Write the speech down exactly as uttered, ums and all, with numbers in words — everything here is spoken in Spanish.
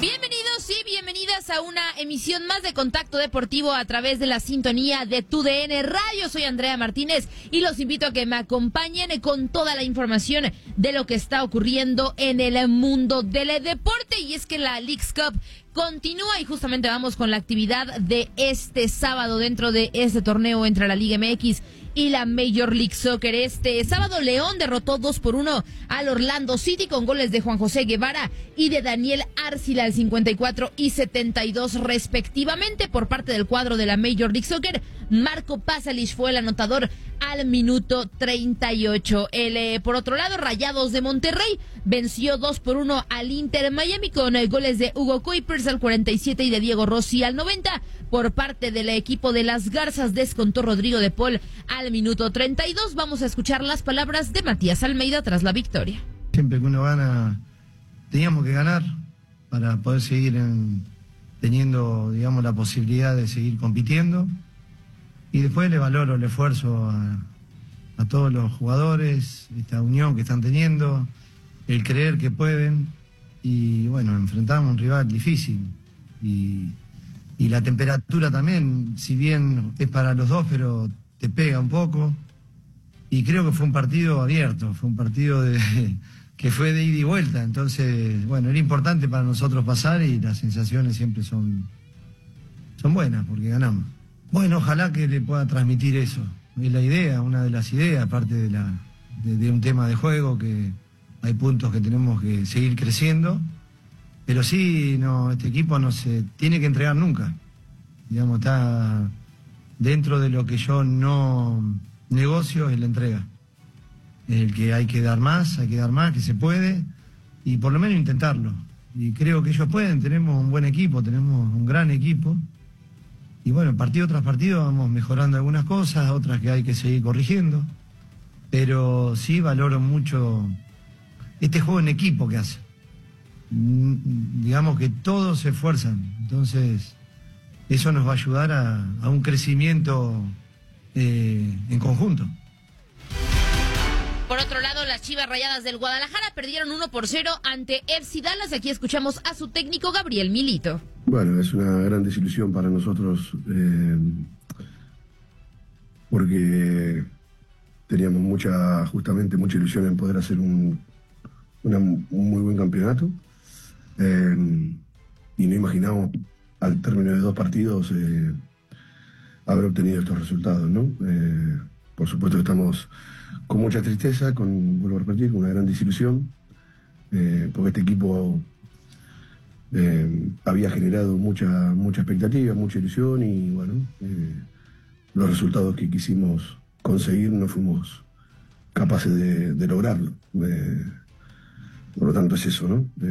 Bienvenidos y bienvenidas a una emisión más de Contacto Deportivo a través de la sintonía de Tu D N Radio. Soy Andrea Martínez y los invito a que me acompañen con toda la información de lo que está ocurriendo en el mundo del deporte. Y es que la Leagues Cup continúa y justamente vamos con la actividad de este sábado dentro de este torneo entre la Liga M X y la Major League Soccer. Este sábado León derrotó dos por uno al Orlando City con goles de Juan José Guevara y de Daniel Arcila al cincuenta y cuatro y setenta y dos respectivamente. Por parte del cuadro de la Major League Soccer, Marco Pasalic fue el anotador al minuto treinta y ocho. El, eh, por otro lado, Rayados de Monterrey venció dos por uno al Inter Miami con eh, goles de Hugo Kuipers al cuarenta y siete y de Diego Rossi al noventa. Por parte del equipo de las Garzas descontó Rodrigo de Paul al minuto treinta y dos. Vamos a escuchar las palabras de Matías Almeida tras la victoria. Siempre que uno gana, teníamos que ganar para poder seguir en, teniendo, digamos, la posibilidad de seguir compitiendo. Y después le valoro el esfuerzo a, a todos los jugadores, esta unión que están teniendo, el creer que pueden. Y bueno, enfrentamos a un rival difícil. Y, y la temperatura también, si bien es para los dos, pero te pega un poco. Y creo que fue un partido abierto, fue un partido de, que fue de ida y vuelta. Entonces, bueno, era importante para nosotros pasar y las sensaciones siempre son, son buenas porque ganamos. Bueno, ojalá que le pueda transmitir eso. Es la idea, una de las ideas, aparte de, la, de, de un tema de juego, que hay puntos que tenemos que seguir creciendo. Pero sí, no, este equipo no se tiene que entregar nunca. Digamos, está dentro de lo que yo no negocio, es la entrega. Es el que hay que dar más, hay que dar más, que se puede, y por lo menos intentarlo. Y creo que ellos pueden, tenemos un buen equipo, tenemos un gran equipo. Y bueno, partido tras partido vamos mejorando algunas cosas, otras que hay que seguir corrigiendo. Pero sí valoro mucho este juego en equipo que hace. Digamos que todos se esfuerzan. Entonces, eso nos va a ayudar a, a un crecimiento eh, en conjunto. Por otro lado, las Chivas Rayadas del Guadalajara perdieron uno por cero ante F C Dallas. Aquí escuchamos a su técnico Gabriel Milito. Bueno, es una gran desilusión para nosotros eh, porque teníamos mucha, justamente mucha ilusión en poder hacer un, una, un muy buen campeonato eh, y no imaginamos al término de dos partidos eh, haber obtenido estos resultados, ¿no? Eh, por supuesto que estamos con mucha tristeza, con, vuelvo a repetir, con una gran desilusión, eh, porque este equipo eh, había generado mucha, mucha expectativa, mucha ilusión y bueno, eh, los resultados que quisimos conseguir no fuimos capaces de, de lograrlo. Eh, por lo tanto es eso, ¿no?